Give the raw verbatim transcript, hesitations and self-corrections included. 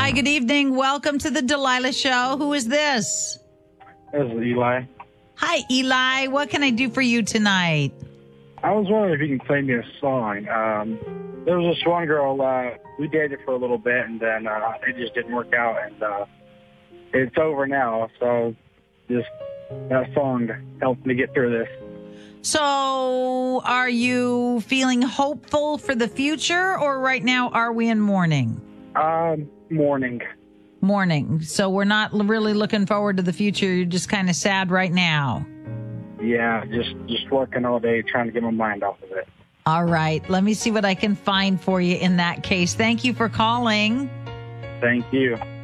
Hi, good evening. Welcome to the Delilah Show. Who is this? This is Eli. Hi, Eli. What can I do for you tonight? I was wondering if you can play me a song. Um, there was this one girl, uh, we dated for a little bit, and then uh, it just didn't work out, and uh, it's over now. So just that song helped me get through this. So are you feeling hopeful for the future, or right now are we in mourning? Um, morning. Mourning. So we're not really looking forward to the future. You're just kind of sad right now. Yeah, just just working all day, trying to get my mind off of it. All right. Let me see what I can find for you in that case. Thank you for calling. Thank you.